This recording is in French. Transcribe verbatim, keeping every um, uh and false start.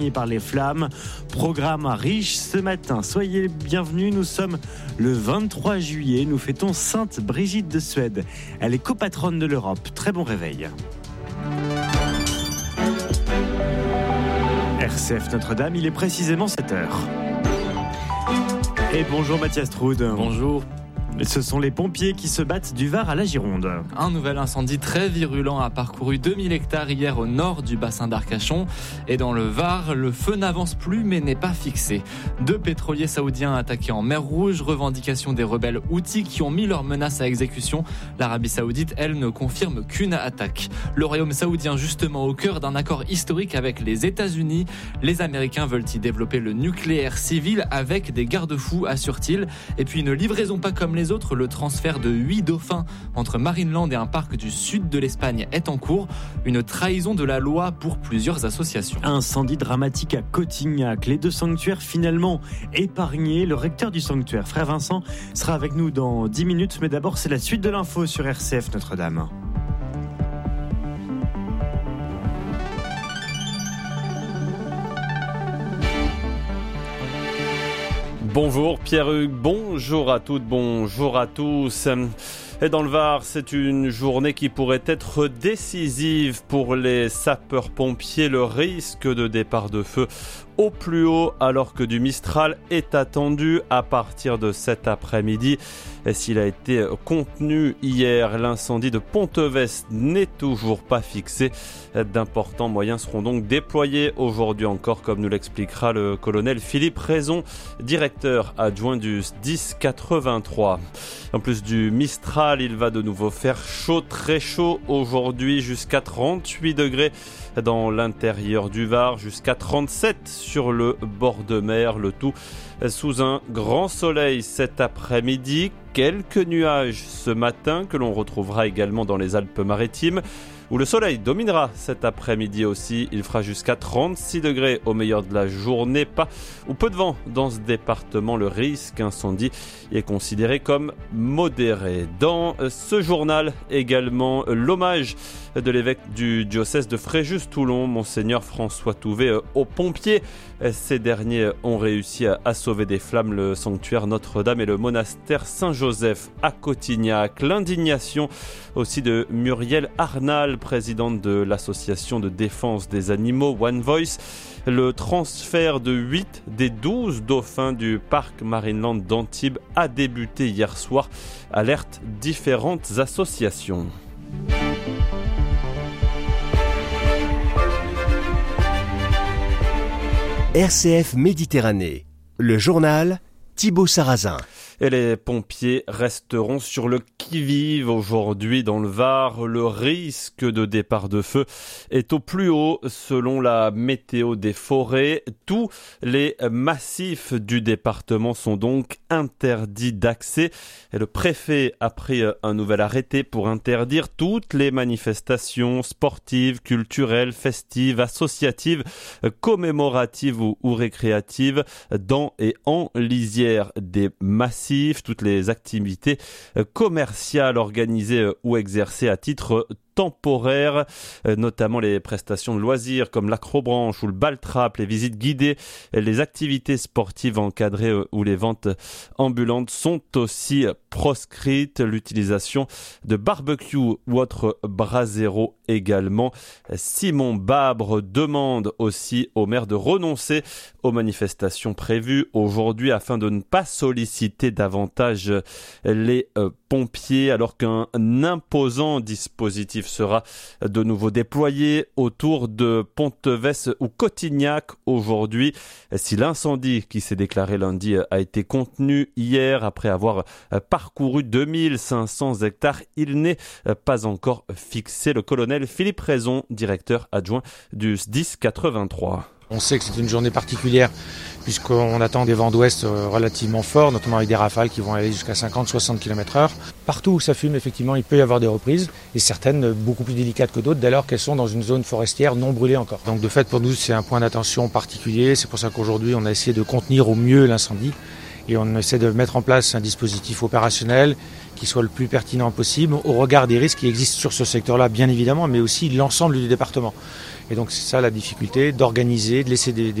par les flammes. Programme riche ce matin. Soyez bienvenus, nous sommes le vingt-trois juillet. Nous fêtons Sainte Brigitte de Suède. Elle est copatronne de l'Europe. Très bon réveil. R C F Notre-Dame, il est précisément sept heures. Et bonjour Mathias Troud. Bonjour. Ce sont les pompiers qui se battent du Var à la Gironde. Un nouvel incendie très virulent a parcouru deux mille hectares hier au nord du bassin d'Arcachon. Et dans le Var, le feu n'avance plus mais n'est pas fixé. Deux pétroliers saoudiens attaqués en mer Rouge, revendication des rebelles Houthis qui ont mis leurs menaces à exécution. L'Arabie Saoudite, elle, ne confirme qu'une attaque. Le royaume saoudien, justement au cœur d'un accord historique avec les États-Unis. Les Américains veulent y développer le nucléaire civil avec des garde-fous, assure-t-il. Et puis une livraison pas comme les autres, le transfert de huit dauphins entre Marineland et un parc du sud de l'Espagne est en cours. Une trahison de la loi pour plusieurs associations. Incendie dramatique à Cotignac. Les deux sanctuaires finalement épargnés. Le recteur du sanctuaire, Frère Vincent, sera avec nous dans dix minutes. Mais d'abord, c'est la suite de l'info sur R C F Notre-Dame. Bonjour Pierre-Hugues, bonjour à toutes, bonjour à tous. Et dans le Var, c'est une journée qui pourrait être décisive pour les sapeurs-pompiers. Le risque de départ de feu au plus haut alors que du Mistral est attendu à partir de cet après-midi. Et s'il a été contenu hier, l'incendie de Pontevès n'est toujours pas fixé. D'importants moyens seront donc déployés aujourd'hui encore, comme nous l'expliquera le colonel Philippe Raison, directeur adjoint du S D I S quatre-vingt-trois. En plus du Mistral, il va de nouveau faire chaud, très chaud aujourd'hui, jusqu'à trente-huit degrés dans l'intérieur du Var, jusqu'à trente-sept sur le bord de mer, le tout sous un grand soleil cet après-midi. Quelques nuages ce matin que l'on retrouvera également dans les Alpes-Maritimes, où le soleil dominera cet après-midi aussi. Il fera jusqu'à trente-six degrés au meilleur de la journée. Pas ou peu de vent dans ce département. Le risque incendie est considéré comme modéré. Dans ce journal également, l'hommage de l'évêque du diocèse de Fréjus-Toulon, Monseigneur François Touvet, aux pompiers. Ces derniers ont réussi à sauver des flammes le sanctuaire Notre-Dame et le monastère Saint-Joseph à Cotignac. L'indignation aussi de Muriel Arnal, présidente de l'association de défense des animaux One Voice. Le transfert de huit des douze dauphins du parc Marineland d'Antibes a débuté hier soir. Alerte différentes associations. R C F Méditerranée, le journal Thibaut Sarrazin. Et les pompiers resteront sur le qui-vive aujourd'hui dans le Var. Le risque de départ de feu est au plus haut selon la météo des forêts. Tous les massifs du département sont donc interdits d'accès. Et le préfet a pris un nouvel arrêté pour interdire toutes les manifestations sportives, culturelles, festives, associatives, commémoratives ou, ou récréatives dans et en lisière des massifs. Toutes les activités commerciales organisées ou exercées à titre temporaires, notamment les prestations de loisirs comme l'acrobranche ou le ball-trap, les visites guidées, les activités sportives encadrées ou les ventes ambulantes sont aussi proscrites. L'utilisation de barbecue ou autres braseros également. Simon Babre demande aussi au maire de renoncer aux manifestations prévues aujourd'hui afin de ne pas solliciter davantage les pompiers, alors qu'un imposant dispositif sera de nouveau déployé autour de Pontevès ou Cotignac aujourd'hui. Si l'incendie qui s'est déclaré lundi a été contenu hier après avoir parcouru deux mille cinq cents hectares, il n'est pas encore fixé. Le colonel Philippe Raison, directeur adjoint du S D I S quatre-vingt-trois. On sait que c'est une journée particulière puisqu'on attend des vents d'ouest relativement forts, notamment avec des rafales qui vont aller jusqu'à cinquante à soixante kilomètres heure. Partout où ça fume, effectivement, il peut y avoir des reprises, et certaines beaucoup plus délicates que d'autres, dès lors qu'elles sont dans une zone forestière non brûlée encore. Donc de fait, pour nous, c'est un point d'attention particulier. C'est pour ça qu'aujourd'hui, on a essayé de contenir au mieux l'incendie, et on essaie de mettre en place un dispositif opérationnel qui soit le plus pertinent possible au regard des risques qui existent sur ce secteur-là, bien évidemment, mais aussi l'ensemble du département. Et donc c'est ça la difficulté, d'organiser, de laisser des,